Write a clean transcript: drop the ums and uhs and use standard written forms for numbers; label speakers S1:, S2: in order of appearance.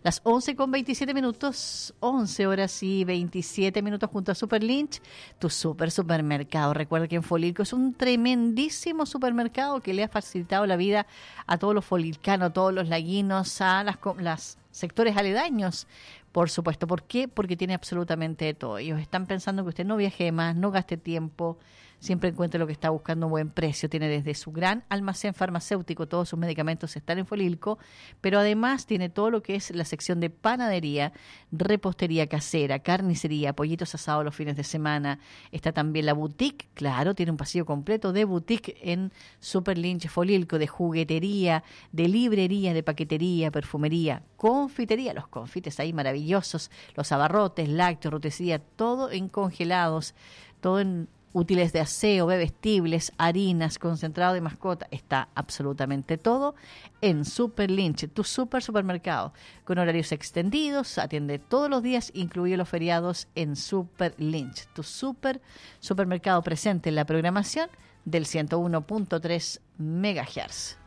S1: Las 11:27, 11 horas y 27 minutos junto a Super Lynch, tu supermercado. Recuerda que en Folilco es un tremendísimo supermercado que le ha facilitado la vida a todos los folilcanos, a todos los laguinos, a las sectores aledaños. Por supuesto, ¿por qué? Porque tiene absolutamente todo. Ellos están pensando que usted no viaje más, no gaste tiempo, siempre encuentre lo que está buscando a un buen precio. Tiene desde su gran almacén farmacéutico, todos sus medicamentos están en Folilco, pero además tiene todo lo que es la sección de panadería, repostería casera, carnicería, pollitos asados los fines de semana. Está también la boutique, claro, tiene un pasillo completo de boutique en Super Lynch Folilco, de juguetería, de librería, de paquetería, perfumería, confitería, los confites ahí maravillosos, los abarrotes, lácteos, rotería, todo en congelados, todo en útiles de aseo, bebestibles, harinas, concentrado de mascota, está absolutamente todo en Super Lynch, tu supermercado, con horarios extendidos, atiende todos los días, incluidos los feriados en Super Lynch, tu supermercado presente en la programación del 101.3 MHz.